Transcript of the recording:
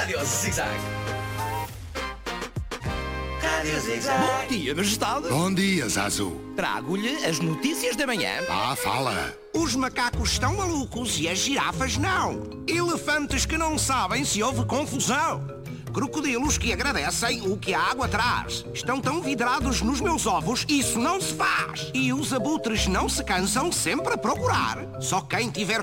Rádio Zig-Zag. Rádio Zig-Zag. Bom dia, majestade. Bom dia, Zazu. Trago-lhe as notícias da manhã. Fala. Os macacos estão malucos e as girafas não. Elefantes que não sabem se houve confusão. Crocodilos que agradecem o que a água traz. Estão tão vidrados nos meus ovos, isso não se faz. E os abutres não se cansam sempre a procurar. Só quem tiver